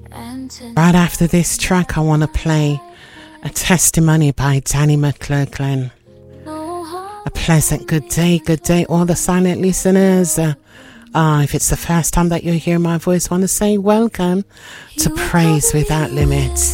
Right after this track, I want to play a testimony by Danny McClurkin. A pleasant good day, all the silent listeners. If it's the first time that you hear my voice, I want to say welcome to Praise Without Limits.